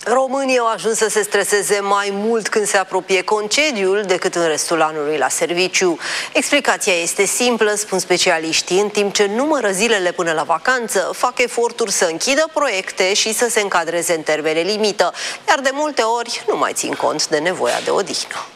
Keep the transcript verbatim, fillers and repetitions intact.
Românii au ajuns să se streseze mai mult când se apropie concediul decât în restul anului la serviciu. Explicația este simplă, spun specialiștii, în timp ce numără zilele până la vacanță, fac eforturi să închidă proiecte și să se încadreze în termene limită, iar de multe ori nu mai țin cont de nevoia de odihnă.